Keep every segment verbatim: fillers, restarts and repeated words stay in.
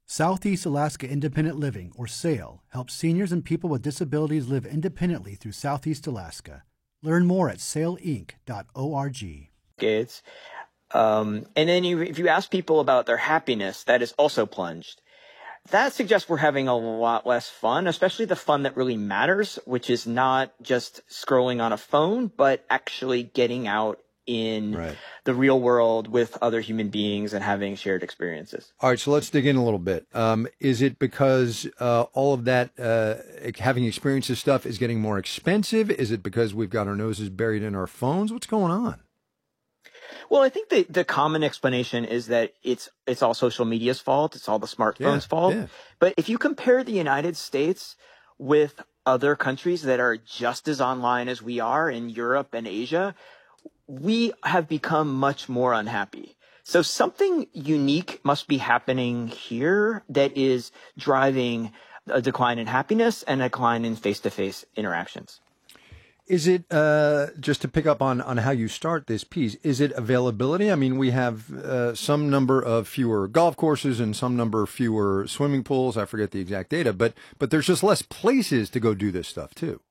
Southeast Alaska Independent Living, or SAIL, helps seniors and people with disabilities live independently through Southeast Alaska. Learn more at sail inc dot org. It's, um, and then you, if you ask people about their happiness, that is also plunged. That suggests we're having a lot less fun, especially the fun that really matters, which is not just scrolling on a phone, but actually getting out in right. the real world with other human beings and having shared experiences. All right, so let's dig in a little bit. Um, is it because uh, all of that uh, having experiences stuff is getting more expensive? Is it because we've got our noses buried in our phones? What's going on? Well, I think the, the common explanation is that it's it's all social media's fault. It's all the smartphones' yeah, fault. Yeah. But if you compare the United States with other countries that are just as online as we are in Europe and Asia, we have become much more unhappy. So something unique must be happening here that is driving a decline in happiness and a decline in face-to-face interactions. Is it, uh, just to pick up on, on how you start this piece, is it availability? I mean, we have uh, some number of fewer golf courses and some number fewer swimming pools. I forget the exact data, but but there's just less places to go do this stuff, too.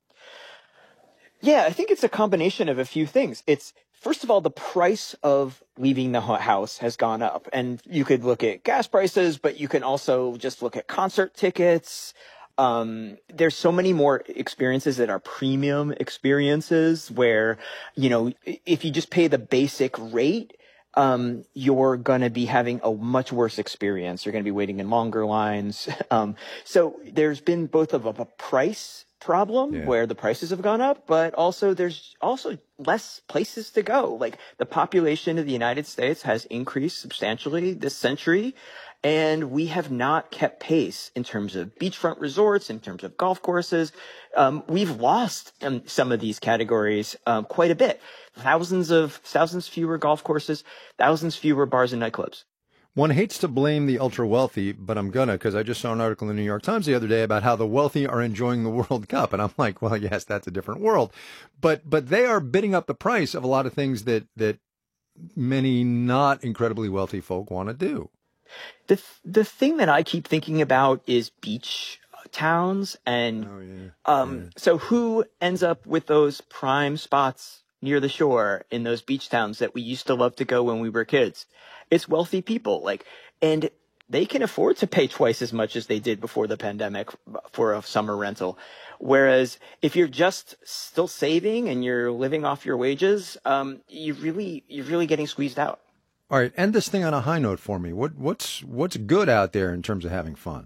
Yeah, I think it's a combination of a few things. It's, first of all, the price of leaving the house has gone up. And you could look at gas prices, but you can also just look at concert tickets. Um, there's so many more experiences that are premium experiences where, you know, if you just pay the basic rate, um, you're going to be having a much worse experience. You're going to be waiting in longer lines. Um, so there's been both of a, a price problem yeah. where the prices have gone up, but also there's also less places to go. Like the population of the United States has increased substantially this century, and we have not kept pace in terms of beachfront resorts, in terms of golf courses. Um, we've lost um, some of these categories um, quite a bit. Thousands of thousands fewer golf courses, thousands fewer bars and nightclubs. One hates to blame the ultra-wealthy, but I'm gonna, because I just saw an article in the New York Times the other day about how the wealthy are enjoying the World Cup. And I'm like, well, yes, that's a different world. But but they are bidding up the price of a lot of things that, that many not incredibly wealthy folk want to do. The, th- the thing that I keep thinking about is beach towns. And oh, yeah. Um, yeah. so who ends up with those prime spots near the shore in those beach towns that we used to love to go when we were kids? It's wealthy people, like, and they can afford to pay twice as much as they did before the pandemic for a summer rental. Whereas if you're just still saving and you're living off your wages, um, you really, you're really getting squeezed out. All right. End this thing on a high note for me. What, what's, what's good out there in terms of having fun?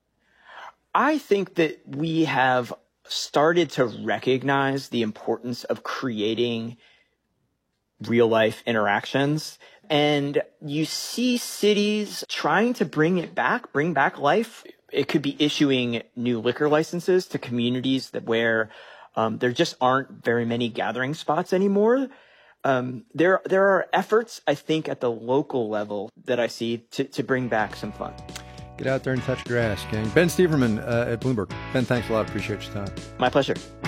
I think that we have started to recognize the importance of creating real life interactions. And you see cities trying to bring it back, bring back life. It could be issuing new liquor licenses to communities that where um, there just aren't very many gathering spots anymore. Um, there, there are efforts, I think, at the local level that I see to, to bring back some fun. Get out there and touch grass, gang. Ben Steverman uh, at Bloomberg. Ben, thanks a lot. Appreciate your time. My pleasure.